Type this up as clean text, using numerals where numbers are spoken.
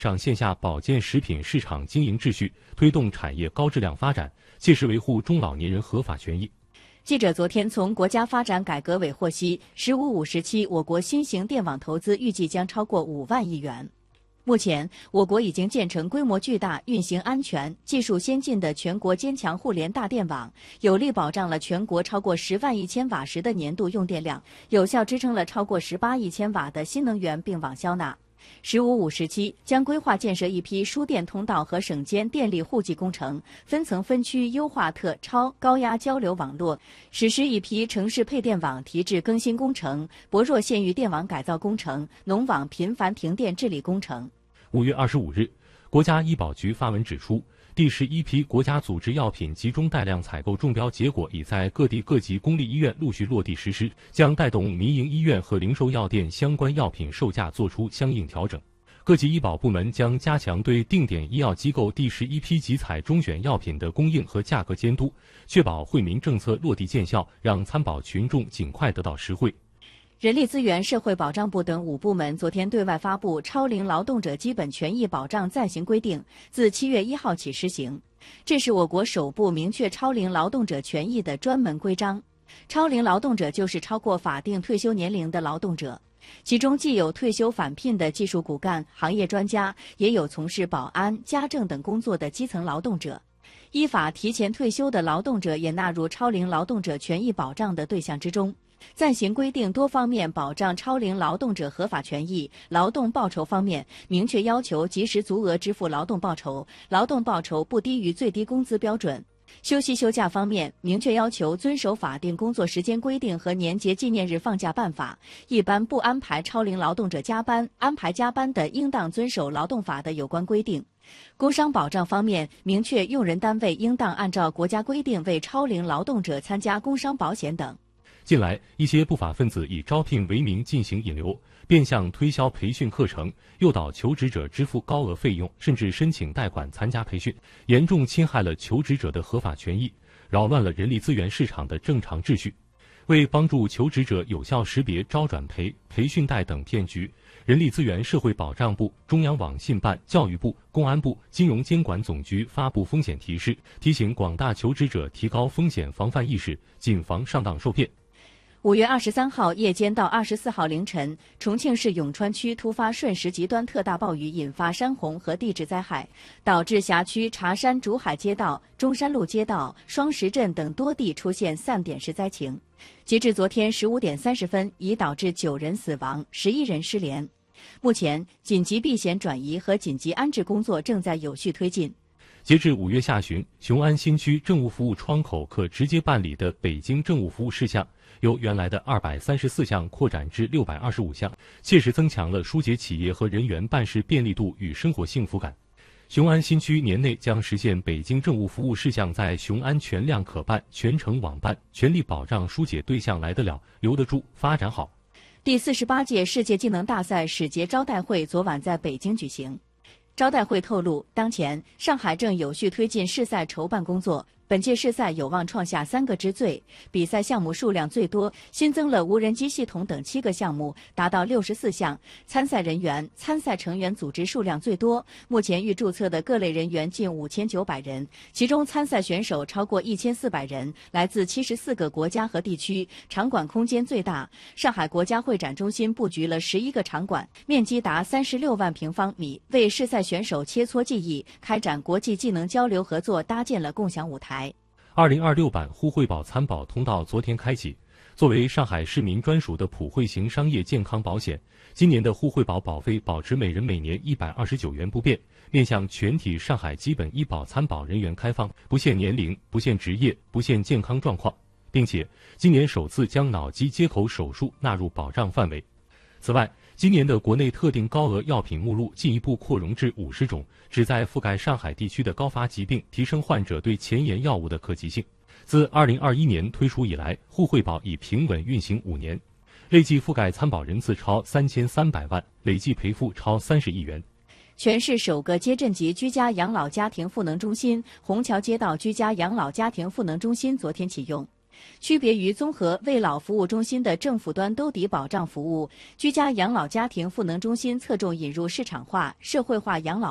上线下保健食品市场经营秩序，推动产业高质量发展，切实维护中老年人合法权益。 记者昨天从国家发展改革委获悉，“15+5”时期我国新型电网投资预计将超过5万亿元。目前，我国已经建成规模巨大、运行安全、技术先进的全国坚强互联大电网，有力保障了全国超过10万亿千瓦时的年度用电量，有效支撑了超过18亿千瓦的新能源并网消纳。“15+5”时期将规划建设一批输电通道和省间电力户籍工程，分层分区优化特超高压交流网络，实施一批城市配电网提质更新工程、薄弱县域电网改造工程、农网频繁停电治理工程。 5月25日，国家医保局发文指出，第11批国家组织药品集中带量采购中标结果已在各地各级公立医院陆续落地实施，将带动民营医院和零售药店相关药品售价作出相应调整。各级医保部门将加强对定点医药机构第11批集采中选药品的供应和价格监督，确保惠民政策落地见效，让参保群众尽快得到实惠。 人力资源社会保障部等5部门昨天对外发布《超龄劳动者基本权益保障暂行规定》，自7月1号起施行。这是我国首部明确超龄劳动者权益的专门规章。超龄劳动者就是超过法定退休年龄的劳动者，其中既有退休返聘的技术骨干、行业专家，也有从事保安、家政等工作的基层劳动者。依法提前退休的劳动者也纳入超龄劳动者权益保障的对象之中。暂行规定多方面保障超龄劳动者合法权益。劳动报酬方面，明确要求及时足额支付劳动报酬，劳动报酬不低于最低工资标准。休息休假方面，明确要求遵守法定工作时间规定和年节纪念日放假办法，一般不安排超龄劳动者加班，安排加班的应当遵守劳动法的有关规定。工伤保障方面，明确用人单位应当按照国家规定为超龄劳动者参加工伤保险等。 近来，一些不法分子以招聘为名进行引流，变相推销培训课程，诱导求职者支付高额费用，甚至申请贷款参加培训，严重侵害了求职者的合法权益，扰乱了人力资源市场的正常秩序。为帮助求职者有效识别招转培、培训贷等骗局，人力资源社会保障部、中央网信办、教育部、公安部、金融监管总局发布风险提示，提醒广大求职者提高风险防范意识，谨防上当受骗。 5月23号夜间到24号凌晨，重庆市永川区突发瞬时极端特大暴雨，引发山洪和地质灾害，导致辖区茶山竹海街道、中山路街道、双石镇等多地出现散点式灾情。截至昨天15点30分，已导致9人死亡，11人失联。目前，紧急避险转移和紧急安置工作正在有序推进。 截至5月下旬，雄安新区政务服务窗口可直接办理的北京政务服务事项，由原来的234项扩展至625项，切实增强了疏解企业和人员办事便利度与生活幸福感。雄安新区年内将实现北京政务服务事项在雄安全量可办、全程网办，全力保障疏解对象来得了、留得住、发展好。 第48届世界技能大赛使节招待会昨晚在北京举行。招待会透露，当前上海正有序推进试赛筹办工作，本届试赛有望创下3个之最，比赛项目数量最多，新增了无人机系统等7个项目，达到64项。参赛人员、参赛成员组织数量最多，目前预注册的各类人员近5900人，其中参赛选手超过1400人，来自74个国家和地区，场馆空间最大。上海国家会展中心布局了11个场馆，面积达36万平方米，为试赛选手切磋技艺、开展国际技能交流合作搭建了共享舞台。 2026版互惠保参保通道昨天开启。作为上海市民专属的普惠型商业健康保险，今年的互惠保保费保持每人每年129元不变，面向全体上海基本医保参保人员开放，不限年龄、不限职业、不限健康状况，并且今年首次将脑机接口手术纳入保障范围。此外，今年的国内特定高额药品目录进一步扩容至50种，旨在覆盖上海地区的高发疾病，提升患者对前沿药物的可及性。自2021年推出以来，互惠保已平稳运行5年，累计覆盖参保人次超3300万，累计赔付超30亿元。 全市首个街镇级居家养老家庭赋能中心——虹桥街道居家养老家庭赋能中心昨天启用。 区别于综合为老服务中心的政府端兜底保障服务，居家养老家庭赋能中心侧重引入市场化、社会化养老